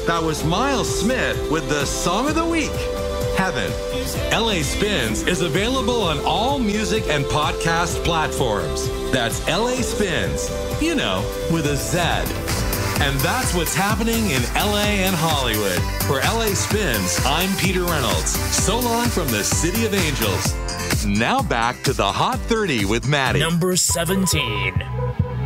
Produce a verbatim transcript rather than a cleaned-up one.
That was Miles Smith with the Song of the Week, Heaven. L A Spins is available on all music and podcast platforms. That's L A Spins, you know, with a Z. And that's what's happening in L A and Hollywood. For L A Spins, I'm Peter Reynolds. So long from the City of Angels. Now back to the Hot thirty with Maddie. Number seventeen.